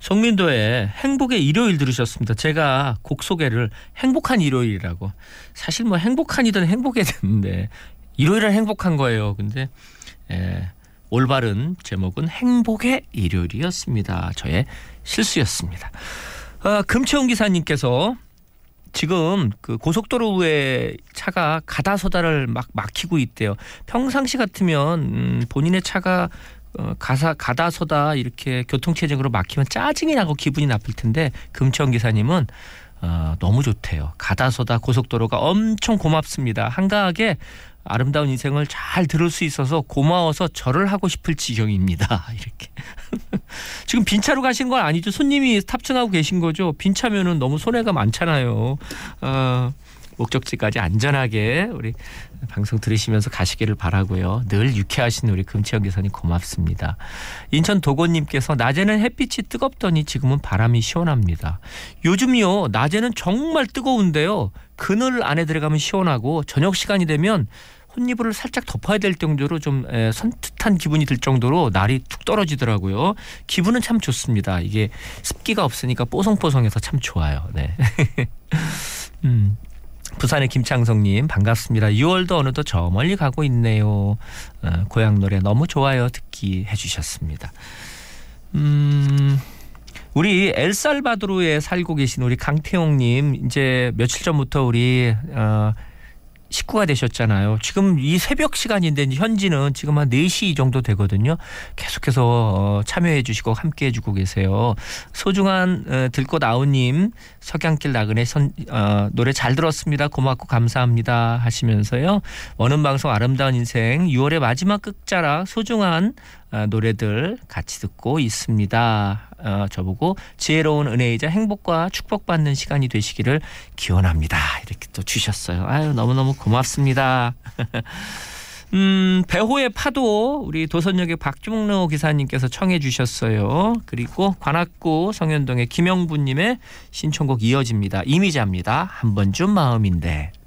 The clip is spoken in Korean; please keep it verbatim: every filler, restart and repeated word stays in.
송민도의 행복의 일요일 들으셨습니다. 제가 곡 소개를 행복한 일요일이라고. 사실 뭐 행복한이든 행복이든데 일요일은 행복한 거예요. 근데 예, 올바른 제목은 행복의 일요일이었습니다. 저의 실수였습니다. 아, 금채원 기사님께서 지금 그 고속도로에 차가 가다서다를 막 막히고 있대요. 평상시 같으면 음, 본인의 차가 어, 가사 가다서다 이렇게 교통체증으로 막히면 짜증이 나고 기분이 나쁠 텐데 금채원 기사님은 어, 너무 좋대요. 가다서다 고속도로가 엄청 고맙습니다. 한가하게 아름다운 인생을 잘 들을 수 있어서 고마워서 절을 하고 싶을 지경입니다. 이렇게. 지금 빈 차로 가신 건 아니죠? 손님이 탑승하고 계신 거죠? 빈 차면은 너무 손해가 많잖아요. 어, 목적지까지 안전하게 우리 방송 들으시면서 가시기를 바라고요. 늘 유쾌하신 우리 금채영 기사님 고맙습니다. 인천 도건님께서 낮에는 햇빛이 뜨겁더니 지금은 바람이 시원합니다. 요즘요 낮에는 정말 뜨거운데요. 그늘 안에 들어가면 시원하고 저녁 시간이 되면 혼이불을 살짝 덮어야 될 정도로 좀 선뜻한 기분이 들 정도로 날이 툭 떨어지더라고요. 기분은 참 좋습니다. 이게 습기가 없으니까 뽀송뽀송해서 참 좋아요. 네. 음. 부산의 김창성님 반갑습니다. 유월도 어느덧 저 멀리 가고 있네요. 어, 고향 노래 너무 좋아요 듣기 해주셨습니다. 음, 우리 엘살바도르에 살고 계신 우리 강태용님 이제 며칠 전부터 우리 어, 식구가 되셨잖아요. 지금 이 새벽 시간인데 현지는 지금 한 네 시 정도 되거든요. 계속해서 참여해 주시고 함께 해주고 계세요. 소중한 들꽃 아우님 석양길 나그네 선, 어, 노래 잘 들었습니다. 고맙고 감사합니다 하시면서요. 원음 방송 아름다운 인생 유월의 마지막 끝자락 소중한 어, 노래들 같이 듣고 있습니다. 어, 저보고 지혜로운 은혜이자 행복과 축복받는 시간이 되시기를 기원합니다. 이렇게 또 주셨어요. 아유 너무너무 고맙습니다. 음, 배호의 파도 우리 도선역의 박중로 기사님께서 청해 주셨어요. 그리고 관악구 성현동의 김영부님의 신청곡 이어집니다. 이미자입니다. 한 번쯤 마음인데.